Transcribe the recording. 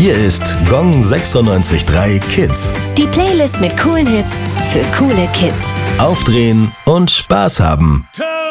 Hier ist Gong 96.3 Kids. Die Playlist mit coolen Hits für coole Kids. Aufdrehen und Spaß haben.